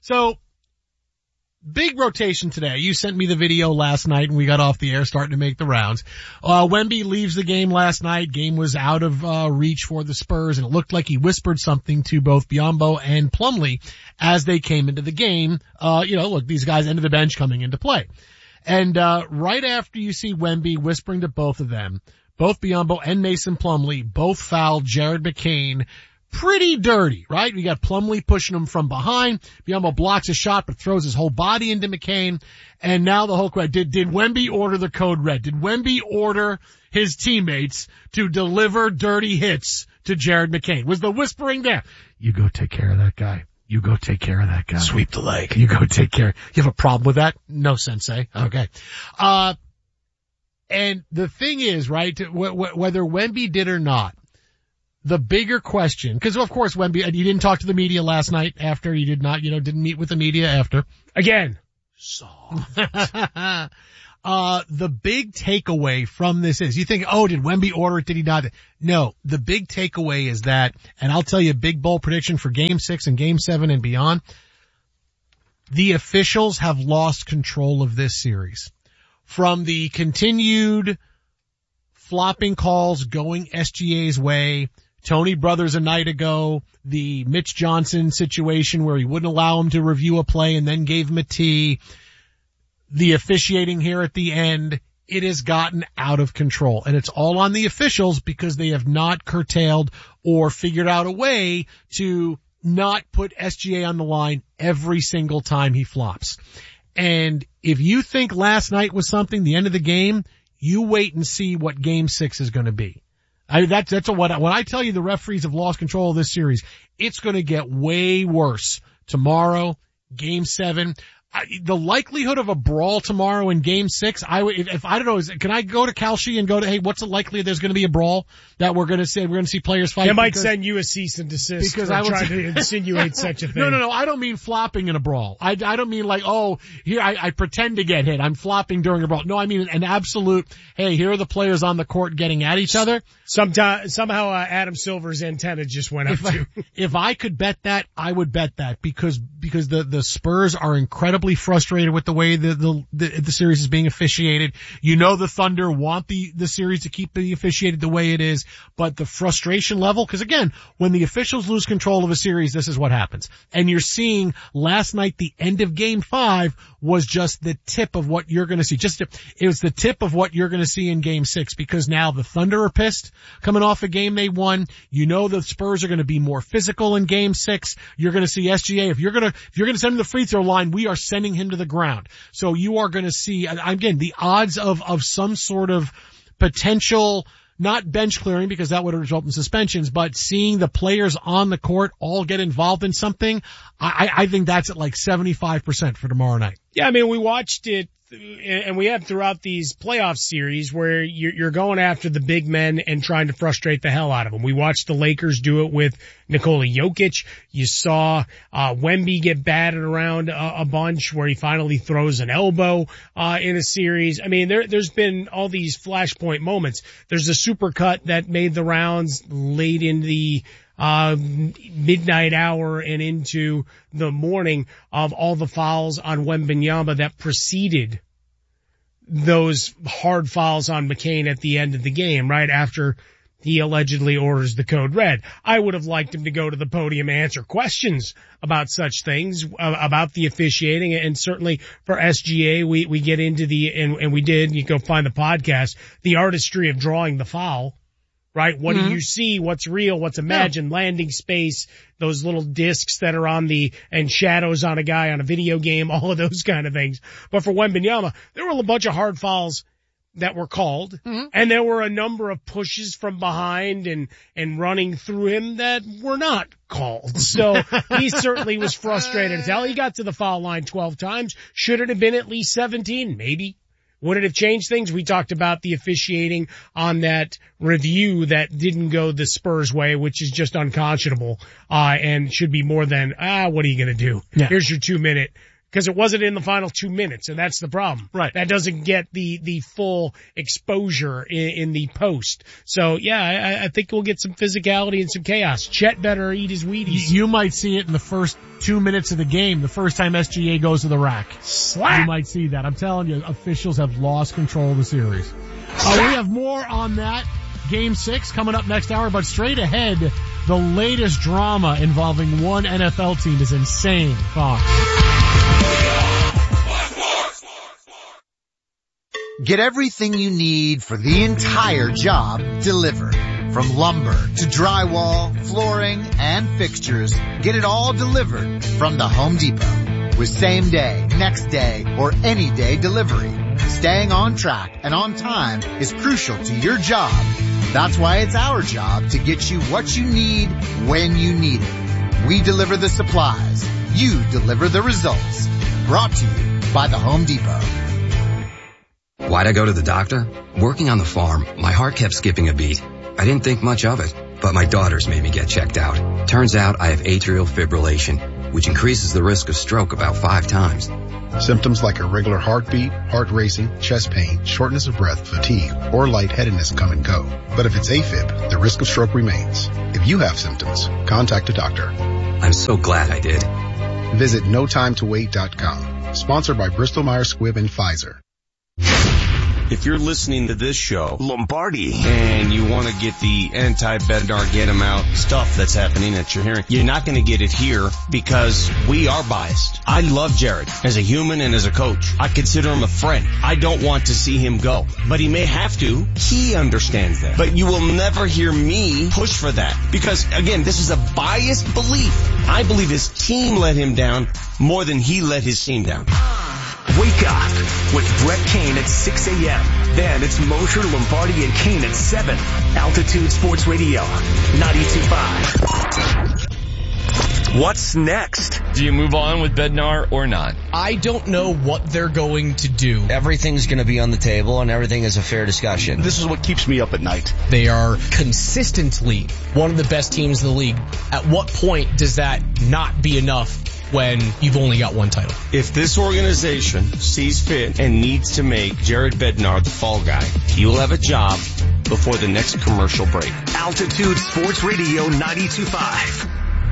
So, big rotation today. You sent me the video last night and we got off the air starting to make the rounds. Wemby leaves the game last night. Game was out of reach for the Spurs, and it looked like he whispered something to both Biyombo and Plumlee as they came into the game. Look, these guys ended the bench coming into play. And right after you see Wemby whispering to both of them, both Biyombo and Mason Plumlee both fouled Jared McCain pretty dirty, right? We got Plumlee pushing him from behind. Biyombo blocks a shot but throws his whole body into McCain. And now the whole question, did Wemby order the code red? Did Wemby order his teammates to deliver dirty hits to Jared McCain? Was the whispering there? You go take care of that guy. You go take care of that guy. Sweep the leg. You go take care. You have a problem with that? No, sensei. Okay. And the thing is, right, whether Wemby did or not, the bigger question, because of course Wemby, you didn't talk to the media last night after, you did not, didn't meet with the media after. Again. Soft. The big takeaway from this is, you think, did Wemby order it? Did he not? No, the big takeaway is that, and I'll tell you a big bold prediction for Game 6 and Game 7 and beyond, the officials have lost control of this series. From the continued flopping calls going SGA's way, Tony Brothers a night ago, the Mitch Johnson situation where he wouldn't allow him to review a play and then gave him a tee, the officiating here at the end, it has gotten out of control. And it's all on the officials because they have not curtailed or figured out a way to not put SGA on the line every single time he flops. And if you think last night was something, the end of the game, you wait and see what Game 6 is going to be. When I tell you the referees have lost control of this series, it's going to get way worse tomorrow, Game 7. The likelihood of a brawl tomorrow in Game 6, can I go to Kalshi and go to, hey, what's the likelihood there's going to be a brawl that we're going to see players fight? They might send you a cease and desist because I trying to insinuate such a thing. No, I don't mean flopping in a brawl. I don't mean like, here, I pretend to get hit. I'm flopping during a brawl. No, I mean an absolute, hey, here are the players on the court getting at each other. Somehow Adam Silver's antenna just went up too. If I could bet that, I would bet that because the Spurs are incredibly frustrated with the way the series is being officiated. The Thunder want the series to keep being officiated the way it is, but the frustration level, because again, when the officials lose control of a series, this is what happens. And you're seeing last night, the end of Game 5 was just the tip of what you're going to see. It was the tip of what you're going to see in Game 6, because now the Thunder are pissed coming off a game they won. The Spurs are going to be more physical in Game 6. You're going to see SGA. If you're going to send him to the free throw line, we are sending him to the ground. So you are going to see, again, the odds of some sort of potential, not bench clearing because that would result in suspensions, but seeing the players on the court all get involved in something, I think that's at like 75% for tomorrow night. Yeah, I mean, we watched it, and we have throughout these playoff series where you're going after the big men and trying to frustrate the hell out of them. We watched the Lakers do it with Nikola Jokic. You saw Wemby get batted around a bunch where he finally throws an elbow in a series. I mean, there's been all these flashpoint moments. There's a supercut that made the rounds late in the midnight hour and into the morning of all the fouls on Wembanyama that preceded those hard fouls on McCain at the end of the game, right after he allegedly orders the code red. I would have liked him to go to the podium and answer questions about such things, about the officiating, and certainly for SGA, we get into and we did, you go find the podcast, the artistry of drawing the foul. Right? What do you see? What's real? What's imagined? Landing space, those little discs that are and shadows on a guy on a video game, all of those kind of things. But for Wembanyama, there were a bunch of hard fouls that were called, and there were a number of pushes from behind and running through him that were not called. So he certainly was frustrated as hell. He got to the foul line 12 times. Should it have been at least 17? Maybe. Would it have changed things? We talked about the officiating on that review that didn't go the Spurs way, which is just unconscionable, and should be more than, what are you going to do? Yeah. Here's your 2-minute because it wasn't in the final 2 minutes, and that's the problem. Right. That doesn't get the full exposure in the post. So, yeah, I think we'll get some physicality and some chaos. Chet better eat his Wheaties. You might see it in the first 2 minutes of the game, the first time SGA goes to the rack. Slap! You might see that. I'm telling you, officials have lost control of the series. We have more on that. Game 6 coming up next hour, but straight ahead, the latest drama involving one NFL team is insane. Fox. Get everything you need for the entire job delivered. From lumber to drywall, flooring, and fixtures, get it all delivered from the Home Depot. With same day, next day, or any day delivery. Staying on track and on time is crucial to your job. That's why it's our job to get you what you need when you need it. We deliver the supplies. You deliver the results. Brought to you by the Home Depot. Why'd I go to the doctor? Working on the farm, my heart kept skipping a beat. I didn't think much of it, but my daughters made me get checked out. Turns out I have atrial fibrillation, which increases the risk of stroke about 5 times. Symptoms like irregular heartbeat, heart racing, chest pain, shortness of breath, fatigue, or lightheadedness come and go. But if it's AFib, the risk of stroke remains. If you have symptoms, contact a doctor. I'm so glad I did. Visit notimetowait.com. Sponsored by Bristol Myers Squibb and Pfizer. If you're listening to this show, Lombardi, and you want to get the anti-Bednar, get him out stuff that's happening that you're hearing, you're not going to get it here because we are biased. I love Jared as a human and as a coach. I consider him a friend. I don't want to see him go, but he may have to. He understands that. But you will never hear me push for that because, again, this is a biased belief. I believe his team let him down more than he let his team down. Wake up with Brett Kane at 6 a.m. Then it's Mosher, Lombardi, and Kane at 7. Altitude Sports Radio, 92.5. What's next? Do you move on with Bednar or not? I don't know what they're going to do. Everything's going to be on the table and everything is a fair discussion. This is what keeps me up at night. They are consistently one of the best teams in the league. At what point does that not be enough when you've only got one title? If this organization sees fit and needs to make Jared Bednar the fall guy, he will have a job before the next commercial break. Altitude Sports Radio 92.5.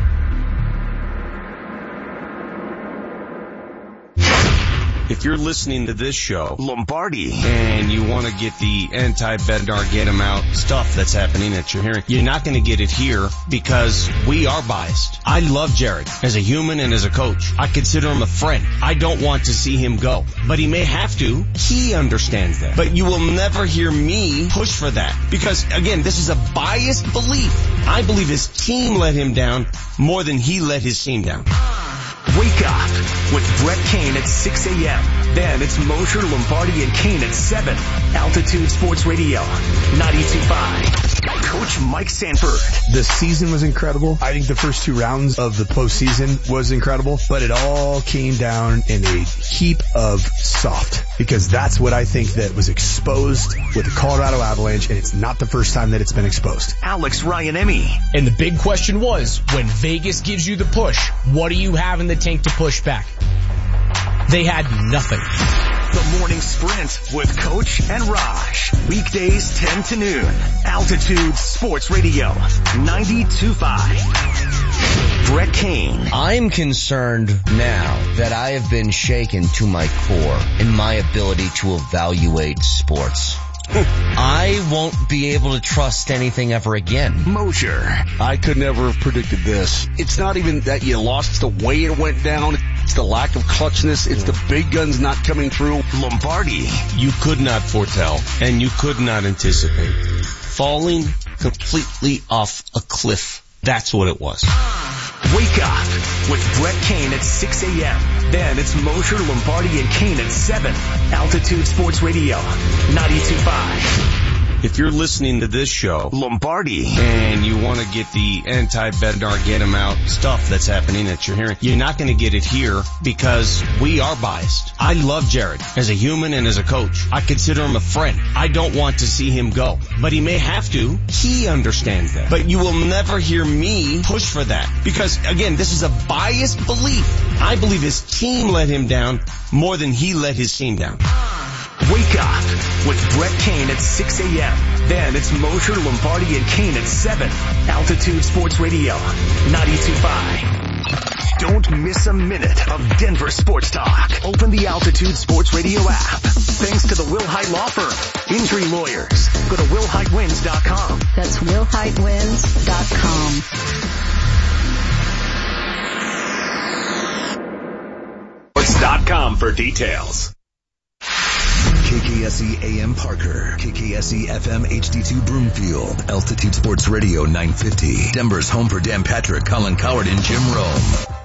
If you're listening to this show, Lombardi, and you want to get the anti-Bednar, get him out stuff that's happening that you're hearing, you're not going to get it here because we are biased. I love Jared as a human and as a coach. I consider him a friend. I don't want to see him go, but he may have to. He understands that. But you will never hear me push for that because, again, this is a biased belief. I believe his team let him down more than he let his team down. Wake up with Brett Kane at 6 a.m. Then it's Mosher, Lombardi, and Kane at 7. Altitude Sports Radio, 92.5. Coach Mike Sanford. The season was incredible. I think the first 2 rounds of the postseason was incredible, but it all came down in a heap of soft because that's what I think that was exposed with the Colorado Avalanche, and it's not the first time that it's been exposed. Alex Ryan-Emmy. And the big question was, when Vegas gives you the push, what do you have in the tank to push back? They had nothing. The Morning Sprint with Coach and Raj. Weekdays 10 to noon. Altitude Sports Radio, 92.5. Brett Kane. I'm concerned now that I have been shaken to my core in my ability to evaluate sports. I won't be able to trust anything ever again. Mosher. I could never have predicted this. It's not even that you lost, it's the way it went down. It's the lack of clutchness. It's the big guns not coming through. Lombardi. You could not foretell and you could not anticipate. Falling completely off a cliff. That's what it was. Wake up with Brett Kane at 6 a.m. Then it's Mosher, Lombardi, and Kane at 7. Altitude Sports Radio, 92.5. If you're listening to this show, Lombardi, and you want to get the anti-Bednar, get him out stuff that's happening that you're hearing, you're not going to get it here because we are biased. I love Jared as a human and as a coach. I consider him a friend. I don't want to see him go, but he may have to. He understands that. But you will never hear me push for that because, again, this is a biased belief. I believe his team let him down more than he let his team down. Wake up with Brett Kane at 6 a.m. Then it's Mosher, Lombardi, and Kane at 7. Altitude Sports Radio, 92.5. Don't miss a minute of Denver sports talk. Open the Altitude Sports Radio app. Thanks to the Will Hite Law Firm. Injury lawyers. Go to willhitewins.com. That's willhitewins.com. Sports.com for details. KKSE AM Parker, KKSE FM HD2 Broomfield, Altitude Sports Radio 950, Denver's home for Dan Patrick, Colin Coward, and Jim Rome.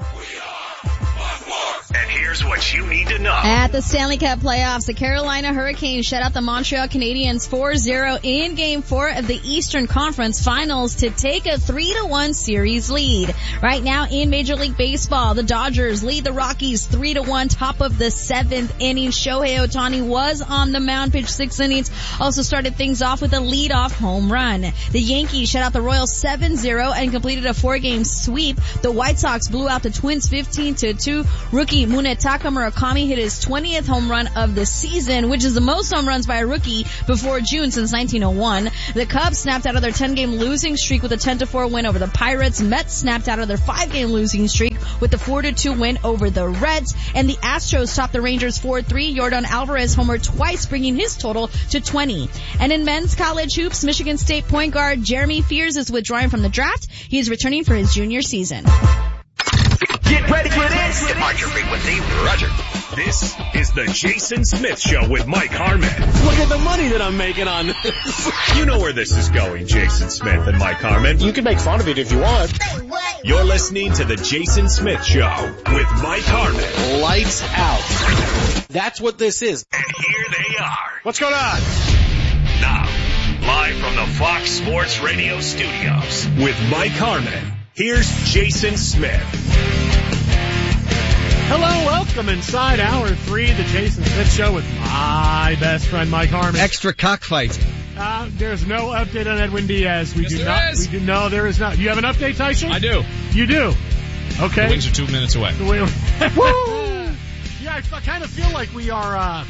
And here's what you need to know. At the Stanley Cup playoffs, the Carolina Hurricanes shut out the Montreal Canadiens 4-0 in Game 4 of the Eastern Conference Finals to take a 3-1 series lead. Right now in Major League Baseball, the Dodgers lead the Rockies 3-1, top of the 7th inning. Shohei Ohtani was on the mound, pitched 6 innings, also started things off with a leadoff home run. The Yankees shut out the Royals 7-0 and completed a 4-game sweep. The White Sox blew out the Twins 15-2. Rookie Munetaka Murakami hit his 20th home run of the season, which is the most home runs by a rookie before June since 1901. The Cubs snapped out of their 10-game losing streak with a 10-4 win over the Pirates. Mets snapped out of their 5-game losing streak with a 4-2 win over the Reds. And the Astros topped the Rangers 4-3. Yordan Alvarez homered twice, bringing his total to 20. And in men's college hoops, Michigan State point guard Jeremy Fears is withdrawing from the draft. He is returning for his junior season. Get ready for this. Depart your frequency. Roger. This is the Jason Smith Show with Mike Harmon. Look at the money that I'm making on this. You know where this is going, Jason Smith and Mike Harmon. You can make fun of it if you want. You're listening to the Jason Smith Show with Mike Harmon. Lights out. That's what this is. And here they are. What's going on? Now, live from the Fox Sports Radio studios with Mike Harmon. Here's Jason Smith. Hello, welcome inside hour 3, the Jason Smith Show with my best friend Mike Harmon. Extra cockfight. There's no update on Edwin Diaz. There is. No, there is not. You have an update, Tyson? I do. You do? Okay. The Wings are 2 minutes away. Woo! Yeah, I kind of feel like we are,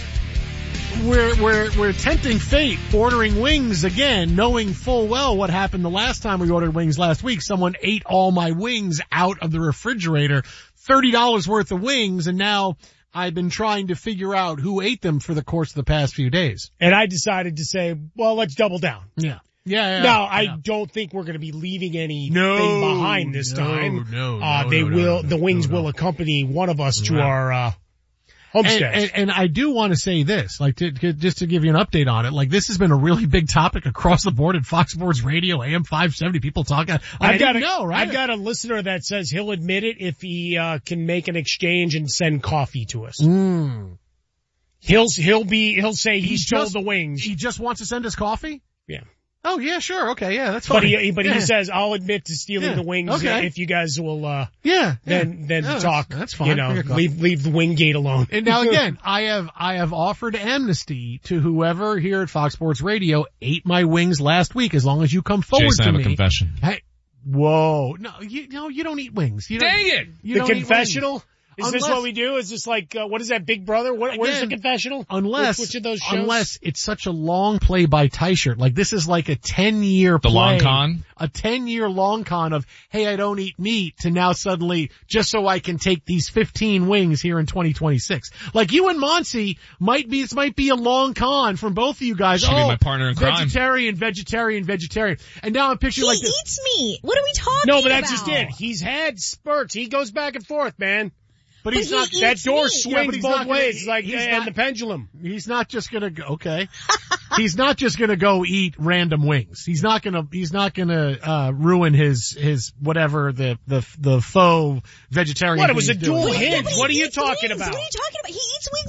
we're tempting fate, ordering wings again, knowing full well what happened the last time we ordered wings last week. Someone ate all my wings out of the refrigerator, $30 worth of wings, and now I've been trying to figure out who ate them for the course of the past few days. And I decided to say, well, let's double down. Yeah. Now, I don't think we're going to be leaving anything behind this time. The wings will accompany one of us to our, homestead. And I do want to say this, like, just to give you an update on it, like, this has been a really big topic across the board at Fox Sports Radio, AM 570, people talking. I've got a listener that says he'll admit it if he, can make an exchange and send coffee to us. He'll say he stole the wings. He just wants to send us coffee? Yeah. Oh, yeah, sure. Okay. Yeah, that's fine. But he says, I'll admit to stealing the wings if you guys will, then talk. That's fine. Leave the wing gate alone. And now again, I have offered amnesty to whoever here at Fox Sports Radio ate my wings last week, as long as you come forward Jason, to me. I have a confession. Hey, whoa. No, you don't eat wings. Dang it! The confessional? Is this what we do? Is this like, what is that, Big Brother? Where's the confessional? Which of those shows? Unless it's such a long play by Teichert. Like, this is like a 10-year play. The long con? A 10-year long con of, hey, I don't eat meat, to now suddenly, just so I can take these 15 wings here in 2026. Like, you and Monsi this might be a long con from both of you guys. Should be my partner in crime. Vegetarian. And now I'm picturing like this. He eats meat. What are we talking about? No, but that's just it. He's had spurts. He goes back and forth, man. But he's not, that door swings both ways, like, and the pendulum. He's not just gonna go, okay. He's not just gonna go eat random wings. He's not gonna ruin his, whatever, the faux vegetarian. What, it was a dual hinge. What are you talking about? What are you talking about? He eats wings with you guys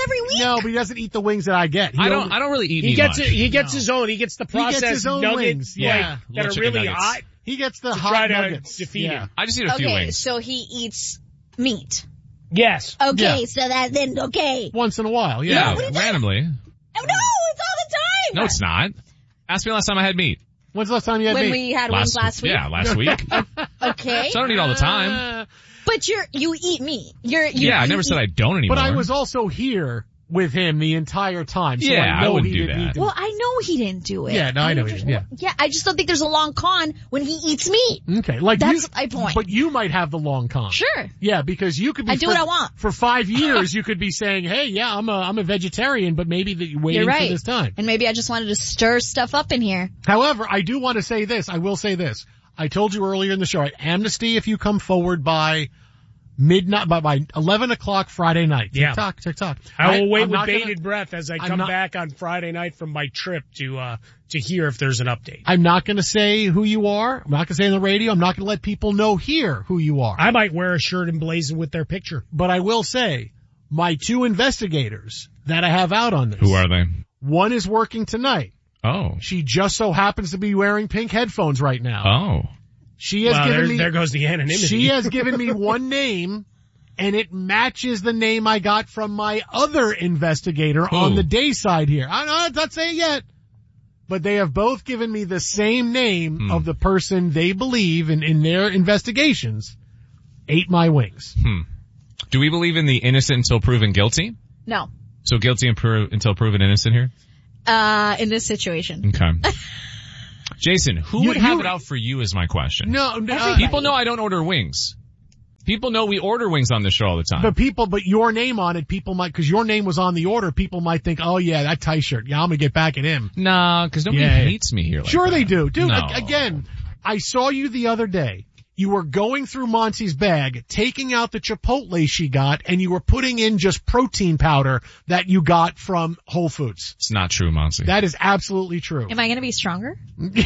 every week. No, but he doesn't eat the wings that I get. I don't really eat He meat gets much. it. He gets his own. He gets the processed his own nuggets wings. Yeah. that Little are chicken really nuggets. hot. He gets the to hot try to nuggets. defeat Yeah. him. I just eat a few Okay, wings. so he eats meat. Yes. Okay, Yeah. so that then, okay. Once in a while, Yeah, yeah. randomly. Oh, no, it's all the time. No, it's not. Ask me last time I had meat. When's the last time you had When meat? we had wings last week. Yeah, last week. Okay. So I don't eat all the time. But you eat meat. Yeah, I never said I don't anymore. But I was also here with him the entire time. So Yeah, I know I wouldn't he do didn't that. eat Well, I know he didn't do it. Yeah, no, I know he didn't. Yeah. Yeah, I just don't think there's a long con when he eats meat. Okay, like That's my point. But you might have the long con. Sure. Yeah, because you could be. I do what I want. For 5 years, you could be saying, "Hey, yeah, I'm a vegetarian," but maybe that you're waiting You're right. for this time. And maybe I just wanted to stir stuff up in here. However, I do want to say this. I will say this. I told you earlier in the show, amnesty if you come forward by midnight, by 11 o'clock Friday night. Yeah. TikTok. I will wait I'm with not gonna- bated breath as I I'm come not- back on Friday night from my trip to hear if there's an update. I'm not going to say who you are. I'm not going to say on the radio. I'm not going to let people know here who you are. I might wear a shirt emblazoned with their picture. But I will say, my 2 investigators that I have out on this. Who are they? One is working tonight. Oh. She just so happens to be wearing pink headphones right now. Oh. She has Wow, given me. there goes the anonymity. She has given me one name, and it matches the name I got from my other investigator on the day side here. I'm not saying it yet, but they have both given me the same name of the person they believe in their investigations ate my wings. Do we believe in the innocent until proven guilty? No. So guilty until proven innocent here? In this situation. Okay. Jason, who would have it out for you is my question. No, people know I don't order wings. People know we order wings on the show all the time. But your name on it, people might, cause your name was on the order, people might think, oh yeah, that tie shirt. Yeah, I'm gonna get back at him. Nah, cause nobody hates me here. Like Sure that. they do. Dude, No. again, I saw you the other day. You were going through Monty's bag, taking out the Chipotle she got, and you were putting in just protein powder that you got from Whole Foods. It's not true, Monty. That is absolutely true. Am I going to be stronger?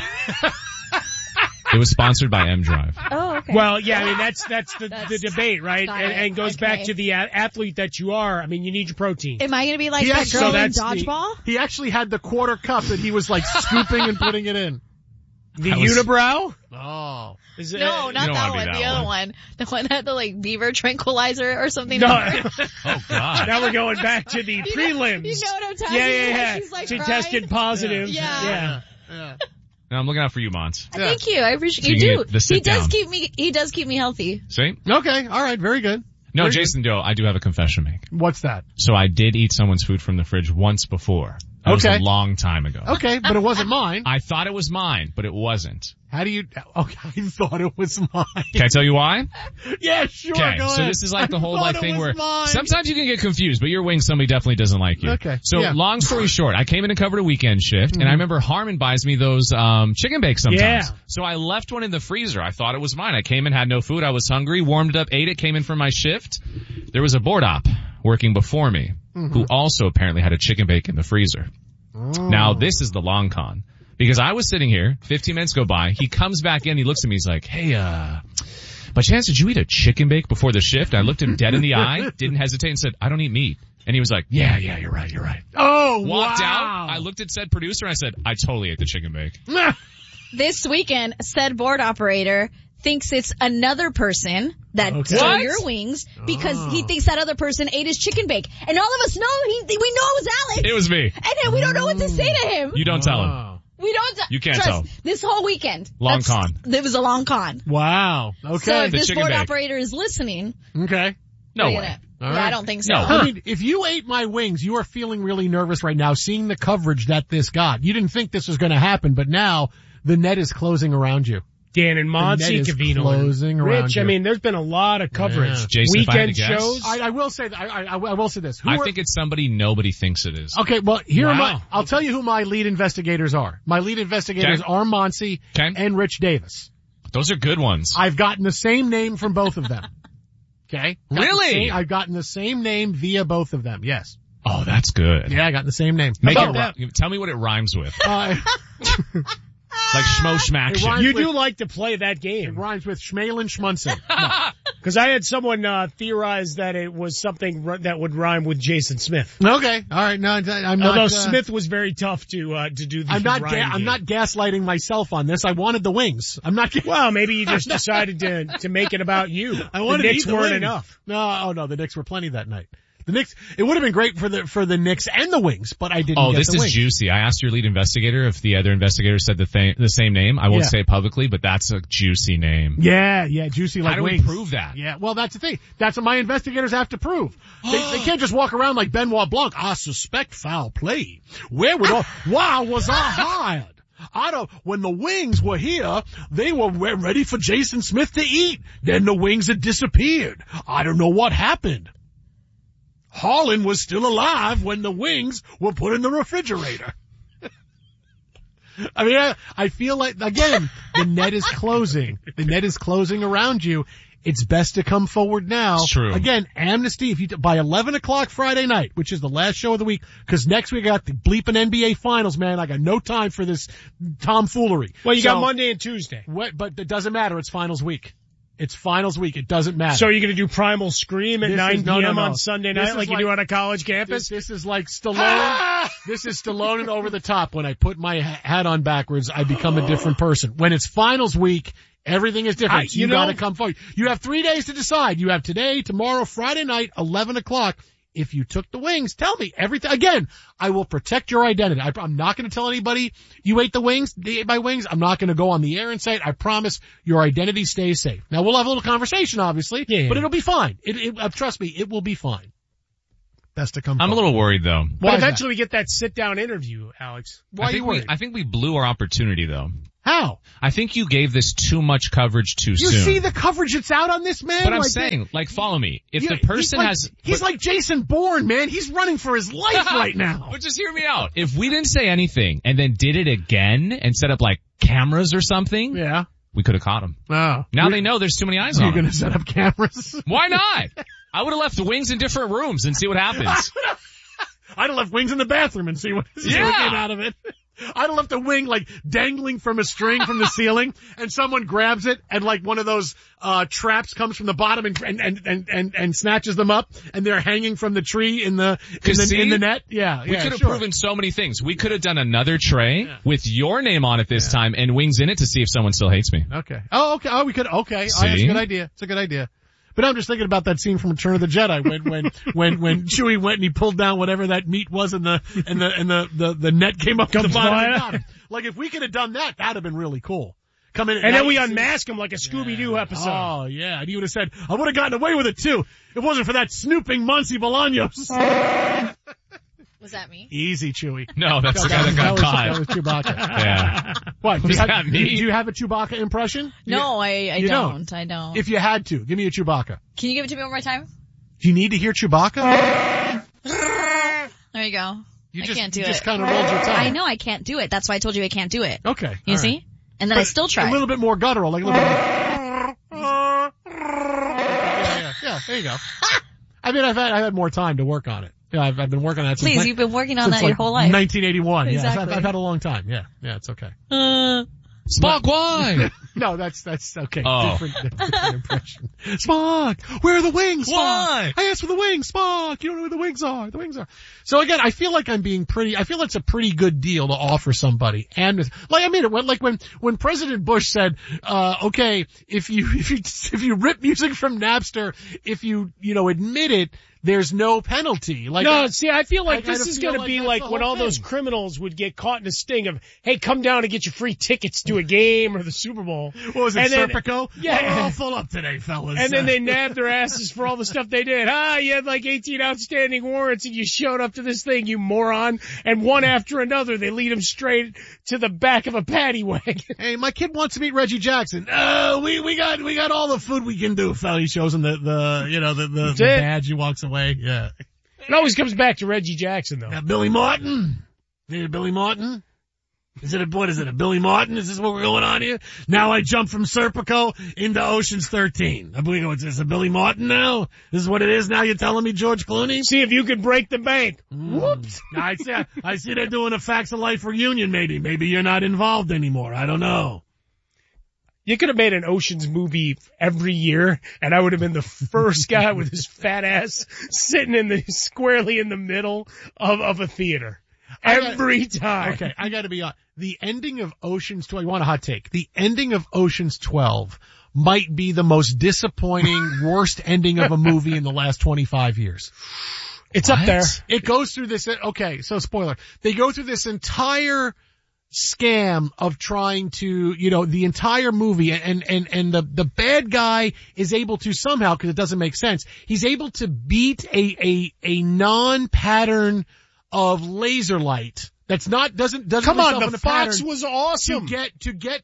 It was sponsored by M-Drive. Oh, okay. Well, yeah, I mean, that's the debate, right? Got it. And goes back to the athlete that you are. I mean, you need your protein. Am I going to be like He that actually- girl in that's dodgeball? He actually had the quarter cup that he was like scooping and putting it in. The unibrow? Oh. Is it, No, not don't that wanna be one. that The other one. The one that had the like beaver tranquilizer or something. No. Oh God. Now we're going back to the prelims. You know what I'm talking Yeah. about? She's like she crying. tested positive. Yeah. Now I'm looking out for you, Mons. Thank you. I appreciate So you you can do. get the sit down. He does keep me healthy. See? Okay. All right. Very good. No, Very Jason Doe, I do have a confession to make. What's that? So I did eat someone's food from the fridge once before. That was Okay. a long time ago. Okay, but it wasn't mine. I thought it was mine, but it wasn't. How do you, okay, I thought it was mine. Can I tell you why? Yeah, sure, Okay, go so ahead. this is like the whole I like thought it thing was where mine. sometimes you can get confused, but your wings, somebody definitely doesn't like you. Okay, So yeah. long story short, I came in and covered a weekend shift, and I remember Harmon buys me those chicken bakes sometimes. Yeah. So I left one in the freezer. I thought it was mine. I came in, had no food. I was hungry, warmed it up, ate it, came in from my shift. There was a board op working before me who also apparently had a chicken bake in the freezer. Now this is the long con. Because I was sitting here, 15 minutes go by, he comes back in, he looks at me, he's like, hey, by chance did you eat a chicken bake before the shift? I looked him dead in the eye, didn't hesitate and said, I don't eat meat. And he was like, yeah, you're right. Oh, Walked wow. out, I looked at said producer and I said, I totally ate the chicken bake. This weekend, said board operator thinks it's another person that Okay. stole What? your wings because he thinks that other person ate his chicken bake. And all of us know we know it was Alex. It was me. And then we don't know what to say to him. You don't tell him. Wow. We don't. You can't trust, tell. This whole weekend. Long con. It was a long con. Wow. So Okay. if The this chicken board bake. operator is listening, Okay. No we're way. gonna- All yeah, right. I don't think so. No. I mean, if you ate my wings, you are feeling really nervous right now seeing the coverage that this got. You didn't think this was going to happen, but now the net is closing around you. Dan and net Monty, is Cavino, closing and around Rich. you. I mean, there's been a lot of coverage. Yeah. Jason, if I had Weekend to guess, shows. I will say that, I will say this. I think it's somebody nobody thinks it is. Okay, well, here are Wow. I'll tell you who my lead investigators are. My lead investigators Okay. are Monty Okay. and Rich Davis. Those are good ones. I've gotten the same name from both of them. Okay? Really? I've gotten the same name via both of them, yes. Oh, that's good. Yeah, I got the same name. Make How it, about tell me what it rhymes with. that? Like schmo schmaction. rhymes You with- do like to play that It game. rhymes with Schmalin Schmunson. No. Because I had someone theorize that it was something that would rhyme with Jason Smith. Okay, all right. No, I'm not. Although Smith was very tough to do the I'm not. rhyme I'm game. not gaslighting myself on this. I wanted the wings. I'm not. Well, maybe you just decided to make it about you. I wanted the Knicks to eat the weren't wings. enough. No, the Knicks were plenty that night. The Knicks, it would have been great for the Knicks and the Wings, but I didn't get the Wings. Oh, this is juicy. I asked your lead investigator if the other investigator said the same name. I won't say it publicly, but that's a juicy name. Yeah, juicy like How do wings. we prove that? Yeah, well, that's the thing. That's what my investigators have to prove. They can't just walk around like Benoit Blanc. I suspect foul play. Why was I hired? When the Wings were here, they were ready for Jason Smith to eat. Then the Wings had disappeared. I don't know what happened. Harlan was still alive when the Wings were put in the refrigerator. I mean, I feel like, again, the net is closing. The net is closing around you. It's best to come forward now. It's true. Again, amnesty, by 11 o'clock Friday night, which is the last show of the week, because next week I got the bleeping NBA finals, man. I got no time for this tomfoolery. Well, you got Monday and Tuesday. But it doesn't matter. It's finals week. It's finals week. It doesn't matter. So you're going to do Primal Scream at 9 p.m. on Sunday night like you do on a college campus? This is like Stallone. This is Stallone and Over the Top. When I put my hat on backwards, I become a different person. When it's finals week, everything is different. You got to come forward. You have 3 days to decide. You have today, tomorrow, Friday night, 11 o'clock. If you took the Wings, tell me everything. Again, I will protect your identity. I'm not going to tell anybody you ate the Wings, they ate my Wings. I'm not going to go on the air and say it. I promise your identity stays safe. Now we'll have a little conversation, obviously, but it'll be fine. Trust me, it will be fine. Best to come forward. I'm a little worried though. But eventually we get that sit down interview, Alex. Why are you worried? I think we blew our opportunity though. How? I think you gave this too much coverage too soon. You see the coverage that's out on this man? But I'm saying, follow me. If the person he's like Jason Bourne, man. He's running for his life right now. But just hear me out. If we didn't say anything and then did it again and set up like cameras or something, we could have caught him. Oh. Now they know there's too many eyes on You're him. going to set up cameras? Why not? I would have left the Wings in different rooms and see what happens. I'd have left Wings in the bathroom and see what came out of it. I'd have left a wing like dangling from a string from the ceiling, and someone grabs it, and like one of those traps comes from the bottom and snatches them up, and they're hanging from the tree in the net. Yeah, we could have proven so many things. We could have done another tray with your name on it this time and Wings in it to see if someone still hates me. Okay. Oh, okay. Oh, we could. Okay. See? Oh, that's a good idea. It's a good idea. But I'm just thinking about that scene from Return of the Jedi when Chewie went and he pulled down whatever that meat was and the net came up to the bottom. Like if we could have done that, that'd have been really cool. Come in and then we unmask him like a Scooby-Doo episode. Oh yeah. And he would have said, I would have gotten away with it too. It wasn't for that snooping Monty Bolaños. Was that me? Easy, Chewie. No, that's the guy that got caught. That was Chewbacca. Yeah. What? Was that me? Do you have a Chewbacca impression? No, I don't. I don't. If you had to, give me a Chewbacca. Can you give it to me one more time? Do you need to hear Chewbacca? There you go. I can't do it. You just kind of rolled your tongue. I know I can't do it. That's why I told you I can't do it. Okay. You see? And then I still tried. A little bit more guttural, like a little bit more. Yeah, there you go. I mean, I've had more time to work on it. Yeah, I've been working on it since. Please, you've been working on that your whole life. 1981. Exactly. Yeah, I've had a long time. Yeah, it's okay. Spock, why? No, that's okay. Oh. Different impression. Spock, where are the wings? Spock? Why? I asked for the wings. Spock, you don't know where the wings are. The wings are. So again, I feel like I feel it's a pretty good deal to offer somebody. And like, I mean, when President Bush said, okay, if you rip music from Napster, if you admit it, there's no penalty. Like, no, see, I feel like I this is going to be like when all those criminals would get caught in a sting of, hey, come down and get your free tickets to a game or the Super Bowl. What was it, Serpico? Yeah. We're all full up today, fellas. And then they nabbed their asses for all the stuff they did. You had like 18 outstanding warrants and you showed up to this thing, you moron. And one after another, they lead them straight to the back of a paddy wagon. Hey, my kid wants to meet Reggie Jackson. We got all the food we can do, fella. He shows him the badge. He walks away. Yeah. It always comes back to Reggie Jackson though. Billy Martin. Billy Martin? What is it, a Billy Martin? Is this what we're going on here? Now I jump from Serpico into Ocean's 13. I believe it's a Billy Martin now? This is what it is now? You're telling me, George Clooney? See if you could break the bank. Whoops. I see they're doing a Facts of Life reunion maybe. Maybe you're not involved anymore. I don't know. You could have made an Oceans movie every year, and I would have been the first guy with his fat ass sitting squarely in the middle of a theater. Every time. Okay, I gotta be honest. The ending of Oceans 12, you want a hot take? The ending of Oceans 12 might be the most disappointing, worst ending of a movie in the last 25 years. It's up there. It goes through this, okay, so spoiler. They go through this entire scam of trying to, the entire movie and the bad guy is able to somehow, cause it doesn't make sense, he's able to beat a non-pattern of laser light. That's not, doesn't come on, the Fox Fox was awesome. To get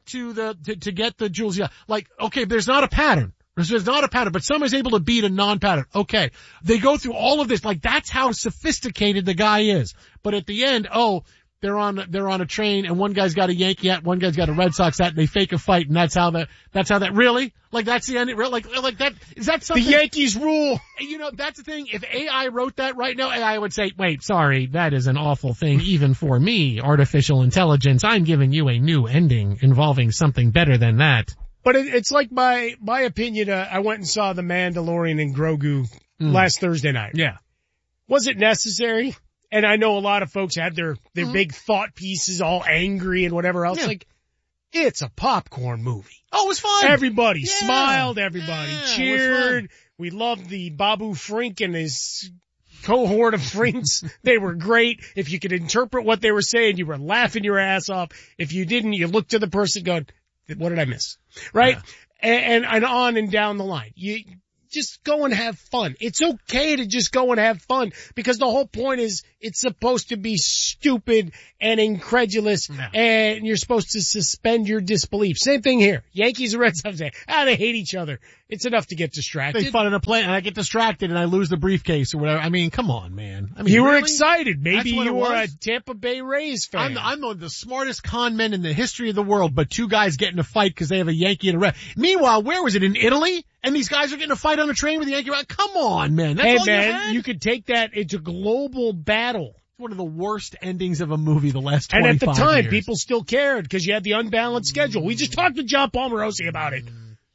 the jewels. Yeah. Like, okay, there's not a pattern. There's not a pattern, but someone's able to beat a non-pattern. Okay. They go through all of this. Like, that's how sophisticated the guy is. But at the end, they're on a train and one guy's got a Yankee hat, one guy's got a Red Sox hat, and they fake a fight, and that's how that, really? Like, that's the end, like that, is that something? The Yankees rule. That's the thing. If AI wrote that right now, AI would say, wait, sorry, that is an awful thing even for me, artificial intelligence. I'm giving you a new ending involving something better than that. But it's like my opinion, I went and saw The Mandalorian and Grogu last Thursday night. Yeah. Was it necessary? And I know a lot of folks had their big thought pieces all angry and whatever else. Yeah. Like, it's a popcorn movie. Oh, it was fun. Everybody smiled. Everybody cheered. We loved the Babu Frink and his cohort of Frinks. They were great. If you could interpret what they were saying, you were laughing your ass off. If you didn't, you looked to the person going, what did I miss? Right? Yeah. And on and down the line. You just go and have fun. It's okay to just go and have fun because the whole point is it's supposed to be stupid and incredulous and you're supposed to suspend your disbelief. Same thing here. Yankees and Red Sox say, they hate each other. It's enough to get distracted. They fun in a play and I get distracted and I lose the briefcase or whatever. I mean, come on, man. I mean, you were really? excited. Maybe you were a Tampa Bay Rays fan. I'm the smartest con men in the history of the world, but two guys get in a fight because they have a Yankee and a Red. Meanwhile, where was it? In Italy? And these guys are getting a fight on a train with the Yankee. Come on, man. That's all you had? You could take that into global battle. It's one of the worst endings of a movie the last 25 years. And at the time, people still cared because you had the unbalanced schedule. We just talked to John Palmerosi about it.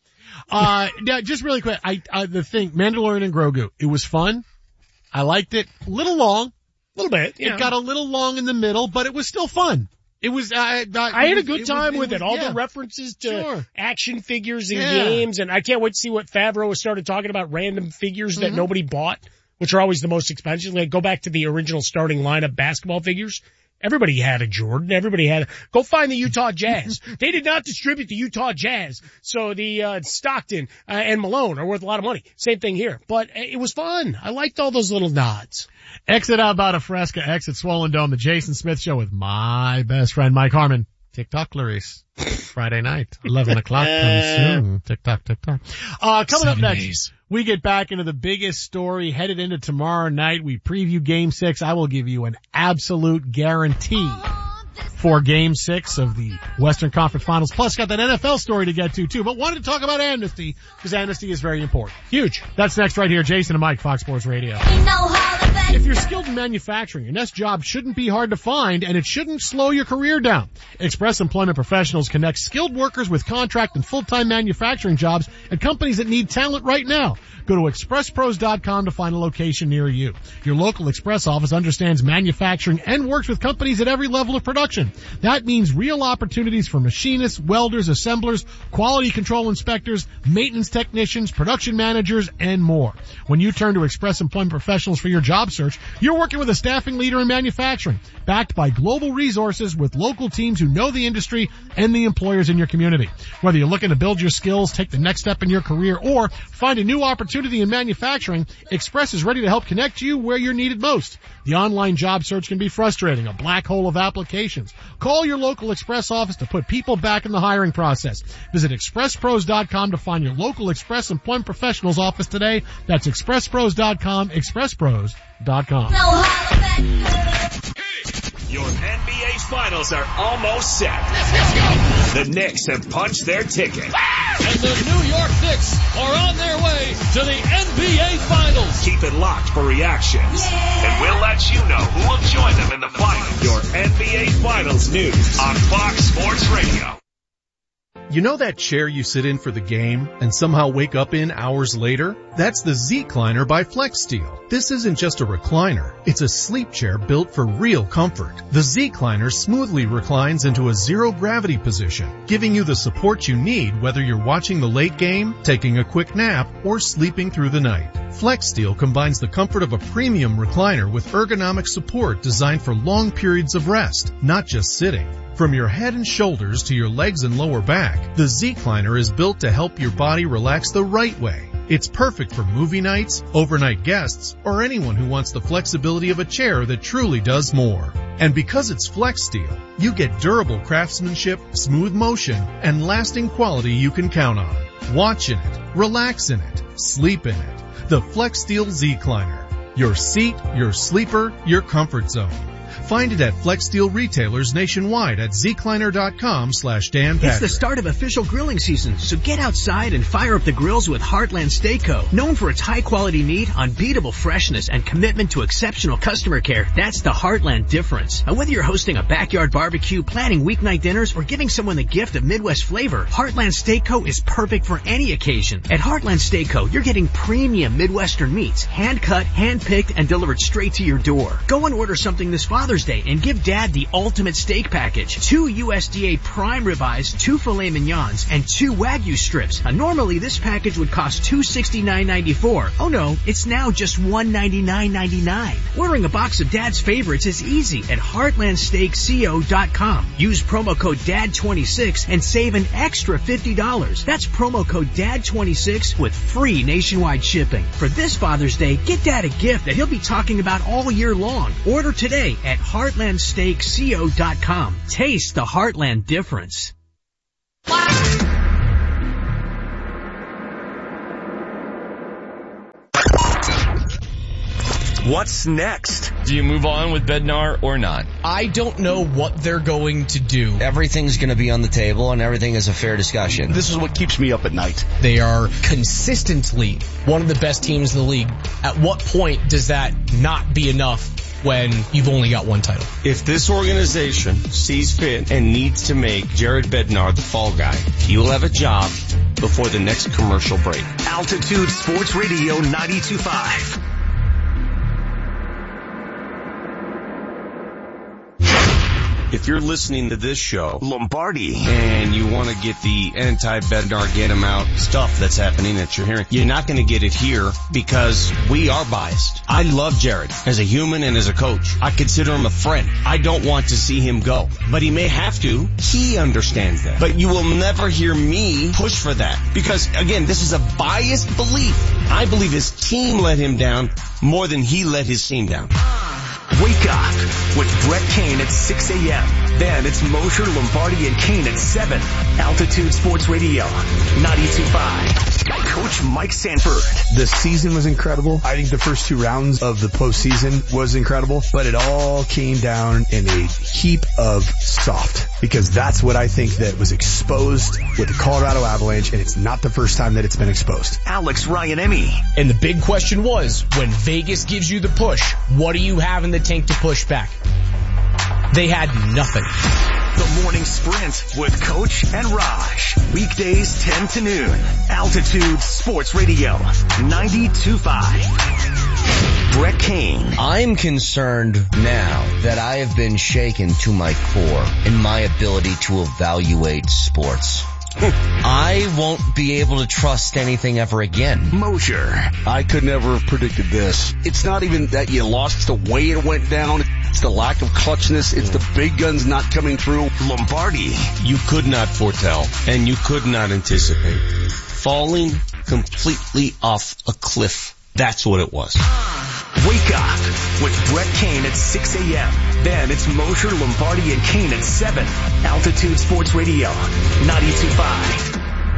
Now, just really quick, the thing, Mandalorian and Grogu, it was fun. I liked it. A little long. A little bit. It got a little long in the middle, but it was still fun. It was, I had a good time with it. All the references to action figures and games, and I can't wait to see what Favreau has started talking about random figures that nobody bought, which are always the most expensive. Like, go back to the original starting lineup basketball figures. Everybody had a Jordan. Go find the Utah Jazz. They did not distribute the Utah Jazz. So the, Stockton, and Malone are worth a lot of money. Same thing here. But it was fun. I liked all those little nods. Exit out about a Fresca, exit Swollen Dome, the Jason Smith Show with my best friend Mike Harmon. TikTok, Clarice. Friday night, 11 o'clock coming soon. TikTok. Coming up next, we get back into the biggest story headed into tomorrow night. We preview Game 6. I will give you an absolute guarantee for Game 6 of the Western Conference Finals. Plus, got that NFL story to get to, too. But wanted to talk about amnesty, because amnesty is very important. Huge. That's next right here. Jason and Mike, Fox Sports Radio. If you're skilled in manufacturing, your next job shouldn't be hard to find, and it shouldn't slow your career down. Express Employment Professionals connect skilled workers with contract and full-time manufacturing jobs at companies that need talent right now. Go to expresspros.com to find a location near you. Your local Express office understands manufacturing and works with companies at every level of production. That means real opportunities for machinists, welders, assemblers, quality control inspectors, maintenance technicians, production managers, and more. When you turn to Express Employment Professionals for your job search, you're working with a staffing leader in manufacturing, backed by global resources with local teams who know the industry and the employers in your community. Whether you're looking to build your skills, take the next step in your career, or find a new opportunity in manufacturing, Express is ready to help connect you where you're needed most. The online job search can be frustrating, a black hole of applications. Call your local Express office to put people back in the hiring process. Visit expresspros.com to find your local Express Employment Professionals office today. That's expresspros.com, expresspros.com. Your NBA Finals are almost set. Let's go! The Knicks have punched their ticket. And the New York Knicks are on their way to the NBA Finals. Keep it locked for reactions. And we'll let you know who will join them in the finals. Your NBA Finals news on Fox Sports Radio. You know that chair you sit in for the game and somehow wake up in hours later? That's the Z-Cliner by FlexSteel. This isn't just a recliner. It's a sleep chair built for real comfort. The Z-Cliner smoothly reclines into a zero-gravity position, giving you the support you need whether you're watching the late game, taking a quick nap, or sleeping through the night. FlexSteel combines the comfort of a premium recliner with ergonomic support designed for long periods of rest, not just sitting. From your head and shoulders to your legs and lower back, the Z-Cliner is built to help your body relax the right way. It's perfect for movie nights, overnight guests, or anyone who wants the flexibility of a chair that truly does more. And because it's FlexSteel, you get durable craftsmanship, smooth motion, and lasting quality you can count on. Watch in it, relax in it, sleep in it. The FlexSteel Z-Cliner. Your seat, your sleeper, your comfort zone. Find it at FlexSteel retailers nationwide at zcliner.com/Dan Patrick. It's the start of official grilling season, so get outside and fire up the grills with Heartland Steak Co. Known for its high-quality meat, unbeatable freshness, and commitment to exceptional customer care, that's the Heartland difference. Now, whether you're hosting a backyard barbecue, planning weeknight dinners, or giving someone the gift of Midwest flavor, Heartland Steak Co. is perfect for any occasion. At Heartland Steak Co., you're getting premium Midwestern meats, hand-cut, hand-picked, and delivered straight to your door. Go and order something this Father's Day and give Dad the ultimate steak package. 2 USDA prime ribeyes, 2 filet mignons, and 2 Wagyu strips. Now, normally this package would cost $269.94. Oh no, it's now just $199.99. Ordering a box of Dad's favorites is easy at heartlandsteakco.com. Use promo code DAD26 and save an extra $50. That's promo code DAD26 with free nationwide shipping. For this Father's Day, get Dad a gift that he'll be talking about all year long. Order today at heartlandsteakco.com. Taste the Heartland difference. What's next? Do you move on with Bednar or not? I don't know what they're going to do. Everything's going to be on the table and everything is a fair discussion. This is what keeps me up at night. They are consistently one of the best teams in the league. At what point does that not be enough when you've only got one title? If this organization sees fit and needs to make Jared Bednar the fall guy, he will have a job before the next commercial break. Altitude Sports Radio 92.5. If you're listening to this show, Lombardi, and you want to get the anti-Bednar, get him out stuff that's happening that you're hearing, you're not going to get it here because we are biased. I love Jared as a human and as a coach. I consider him a friend. I don't want to see him go, but he may have to. He understands that. But you will never hear me push for that because, again, this is a biased belief. I believe his team let him down more than he let his team down. Wake up with Brett Kane at 6 a.m. Then it's Mosher, Lombardi, and Kane at 7. Altitude Sports Radio 92.5. Coach Mike Sanford. The season was incredible. I think the first 2 rounds of the postseason was incredible, but it all came down in a heap of soft because that's what I think that was exposed with the Colorado Avalanche, and it's not the first time that it's been exposed. Alex Ryan-Emmy. And the big question was, when Vegas gives you the push, what do you have in the tank to push back? They had nothing. The Morning Sprint with Coach and Raj. Weekdays 10 to noon. Altitude Sports Radio 92.5. Brett Kane. I'm concerned now that I have been shaken to my core in my ability to evaluate sports. I won't be able to trust anything ever again. Mosher. I could never have predicted this. It's not even that you lost, it's the way it went down. It's the lack of clutchness. It's the big guns not coming through. Lombardi. You could not foretell and you could not anticipate. Falling completely off a cliff. That's what it was. Wake up with Brett Kane at 6 a.m. Then it's Mosher, Lombardi, and Kane at 7. Altitude Sports Radio 92.5.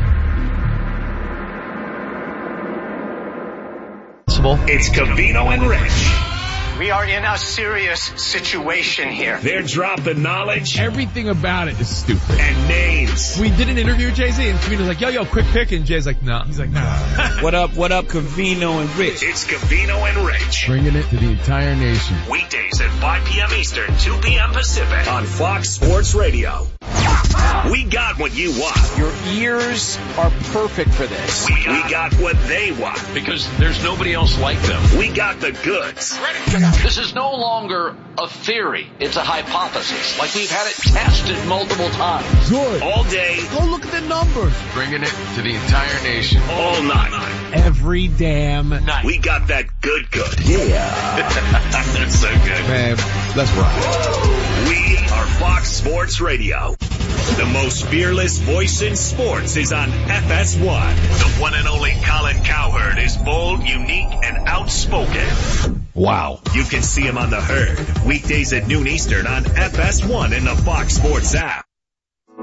It's Covino and Rich. We are in a serious situation here. They're dropping knowledge. Everything about it is stupid. And names. We did an interview with Jay-Z and Covino's like, yo, quick pick. And Jay's like, no. He's like, no. What up, Covino and Rich? It's Covino and Rich. Bringing it to the entire nation. Weekdays at 5 p.m. Eastern, 2 p.m. Pacific on Fox Sports Radio. We got what you want. Your ears are perfect for this. We got what they want. Because there's nobody else like them. We got the goods. This is no longer a theory. It's a hypothesis. Like we've had it tested multiple times. Good. All day. Go look at the numbers. Bringing it to the entire nation. All night. Every damn night. We got that good. Yeah. That's so good. Man, let's ride. We are Fox Sports Radio. The most fearless voice in sports is on FS1. The one and only Colin Cowherd is bold, unique, and outspoken. Wow. You can see him on The Herd, weekdays at noon Eastern on FS1 in the Fox Sports app.